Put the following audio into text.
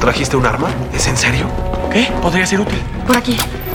¿Trajiste un arma? ¿Es en serio? ¿Qué? Podría ser útil. Por aquí.